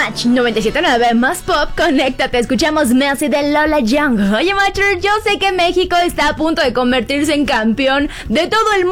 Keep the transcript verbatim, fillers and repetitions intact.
Match noventa y siete punto nueve más pop, conéctate, escuchamos Mercy de Lola Young. Oye, Matcher, yo sé que México está a punto de convertirse en campeón de todo el mundo